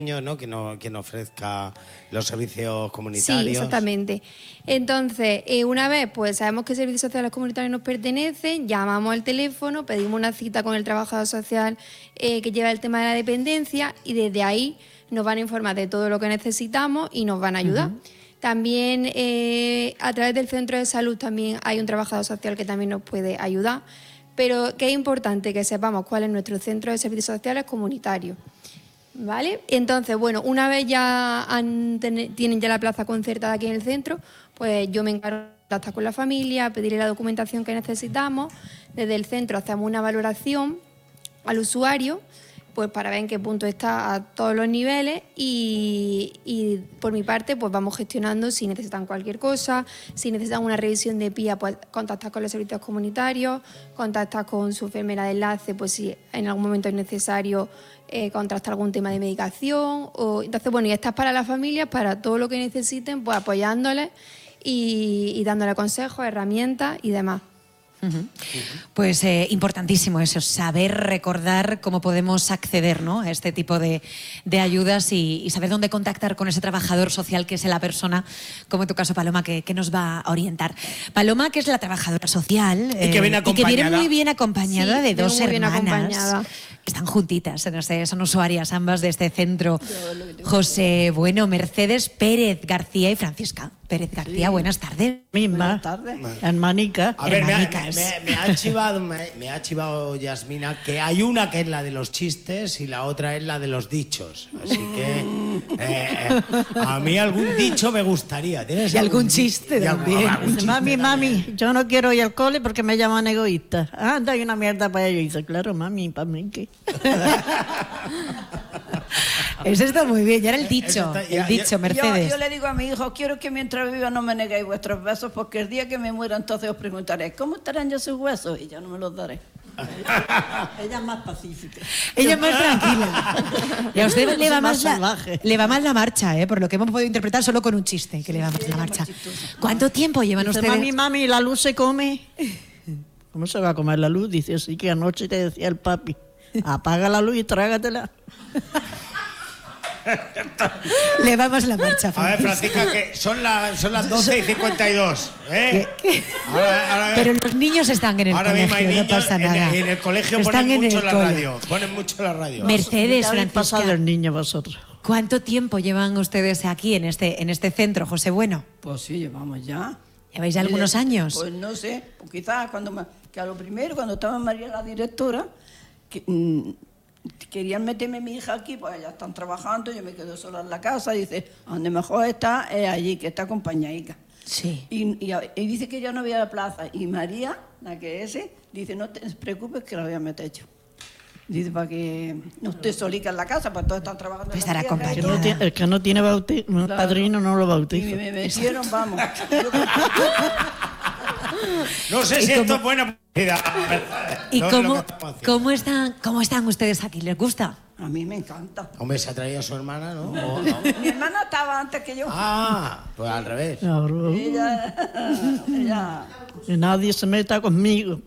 ¿no? Que no ofrezca los servicios comunitarios. Sí, exactamente. Entonces, una vez pues sabemos que servicios sociales comunitarios nos pertenecen, llamamos al teléfono, pedimos una cita con el trabajador social que lleva el tema de la dependencia y desde ahí nos van a informar de todo lo que necesitamos y nos van a ayudar. También a través del centro de salud también hay un trabajador social que también nos puede ayudar, pero que es importante que sepamos cuál es nuestro centro de servicios sociales comunitarios. ¿Vale? Entonces, bueno, una vez ya tienen ya la plaza concertada aquí en el centro, pues yo me encargo de contactar con la familia, pedirle la documentación que necesitamos. Desde el centro hacemos una valoración al usuario, pues para ver en qué punto está a todos los niveles y por mi parte pues vamos gestionando si necesitan cualquier cosa, si necesitan una revisión de PIA, pues contactar con los servicios comunitarios, contactar con su enfermera de enlace, pues si en algún momento es necesario contrastar algún tema de medicación. Entonces, bueno, y estás para las familias, para todo lo que necesiten, pues apoyándoles y dándole consejos, herramientas y demás. Pues importantísimo eso, saber recordar cómo podemos acceder, ¿no?, a este tipo de ayudas y saber dónde contactar con ese trabajador social que es la persona, como en tu caso, Paloma, que nos va a orientar. Paloma, que es la trabajadora social y que viene muy bien acompañada sí, de dos hermanas que están juntitas, son usuarias ambas de este centro. José Bueno, Mercedes Pérez García y Francisca Pérez García, buenas tardes. Buenas tardes. Hermanica. A ver, me ha chivado Yasmina que hay una que es la de los chistes y la otra es la de los dichos. Así que a mí algún dicho me gustaría. ¿Tienes algún chiste también? Mami, yo no quiero ir al cole porque me llaman egoísta. Anda, hay una mierda para ello. Y dice, claro, mami, ¿para mí qué? Eso está muy bien, ya era el dicho, Mercedes. Yo le digo a mi hijo, quiero que mientras viva no me neguéis vuestros besos, porque el día que me muera entonces os preguntaré, ¿cómo estarán ya sus huesos? Y ya no me los daré. Ella es más pacífica. Ella es más tranquila. Y a usted le va más la marcha, por lo que hemos podido interpretar solo con un chiste, que le va más la marcha. ¿Cuánto tiempo llevan ustedes? Mami, ¿la luz se come? ¿Cómo se va a comer la luz? Dice, así que anoche te decía el papi, apaga la luz y trágatela. Le va más la marcha, Francisca. A ver, Francisca, que son las 12:52. Ahora, pero los niños están en el colegio, no pasa nada. En el colegio ponen mucho la radio. Mercedes, Francisca. Pasado el niño vosotros. ¿Cuánto tiempo llevan ustedes aquí en este centro, José Bueno? Pues sí, llevamos ya. ¿Lleváis ya algunos años? Pues no sé, pues quizás que a lo primero, cuando estaba María la directora, querían meterme mi hija aquí, pues ellas están trabajando, yo me quedo sola en la casa, y dice, donde mejor está es allí, que está acompañadica. Sí. Y dice que ya no había plaza, y María, la que es, dice, no te preocupes que la voy a meter yo. Dice, para que no esté solica en la casa, pues todos están trabajando. Pues estará acompañada. El que no tiene padrino no lo bautiza. Y me metieron, vamos. No sé si esto es buena publicidad. ¿Y cómo están ustedes aquí? ¿Les gusta? A mí me encanta. Hombre, se ha traído a su hermana, ¿no? ¿No? Mi hermana estaba antes que yo. Pues al revés. Ella... Que nadie se meta conmigo.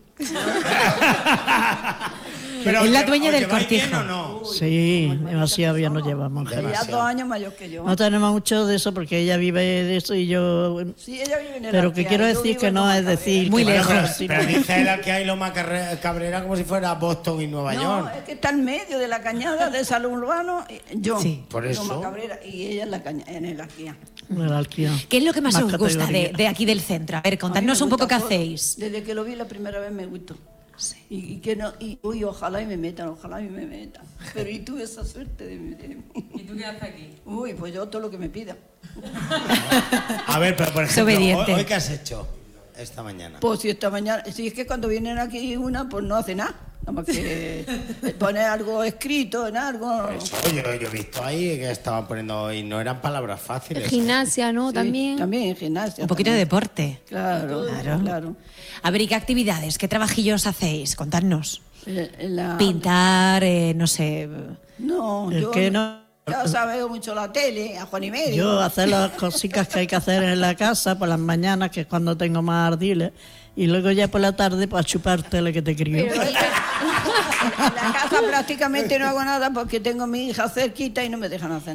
Pero es la dueña del cortijo. ¿No? Sí, demasiado bien nos llevamos. Ella es 2 años mayor que yo. No tenemos mucho de eso porque ella vive de eso y yo... Sí, ella vive en el Pero que quiero decir que no es decir... Muy lejos. Pero dice él que hay Loma Cabrera como si fuera Boston y Nueva York. No, es que está en medio de la cañada de Salud Urbano. Yo, sí. Por eso. Loma Cabrera, y ella en el Alquía. ¿Qué es lo que más os gusta de aquí del centro? A ver, contadnos un poco qué hacéis. Desde que lo vi la primera vez me gustó. Sí. Y ojalá y me metan. Pero y tuve esa suerte de meterme. ¿Y tú qué haces aquí? Uy, pues yo todo lo que me pida. A ver, pero por ejemplo, obediente. ¿hoy qué has hecho esta mañana? Pues si esta mañana, si es que cuando vienen aquí pues no hace nada. Nada más que poner algo escrito en algo. Yo he visto ahí que estaban poniendo y no eran palabras fáciles. Gimnasia, ¿no? Sí, También gimnasia. Un poquito de deporte. Claro. A ver, ¿y qué actividades, qué trabajillos hacéis? Contadnos. La... Pintar, no sé... No, yo... que no... Ya veo mucho la tele, a Juan y medio. Yo hacer las cositas que hay que hacer en la casa por las mañanas, que es cuando tengo más ardiles, y luego ya por la tarde para chupar tele que te crió. En la casa prácticamente no hago nada porque tengo a mi hija cerquita y no me dejan hacer